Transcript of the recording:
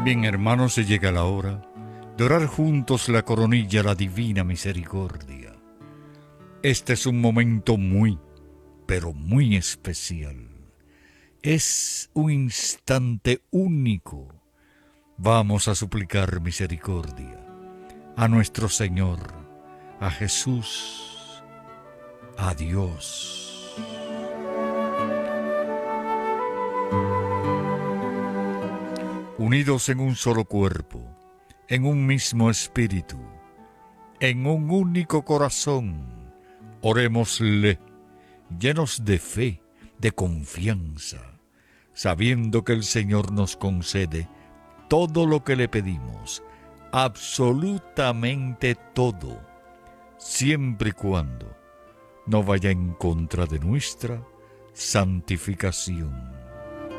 Bien, hermanos, se llega la hora de orar juntos la coronilla a la divina misericordia. Este es un momento muy, pero muy especial. Es un instante único. Vamos a suplicar misericordia a nuestro Señor, a Jesús, a Dios. Unidos en un solo cuerpo, en un mismo espíritu, en un único corazón, orémosle, llenos de fe, de confianza, sabiendo que el Señor nos concede todo lo que le pedimos, absolutamente todo, siempre y cuando no vaya en contra de nuestra santificación.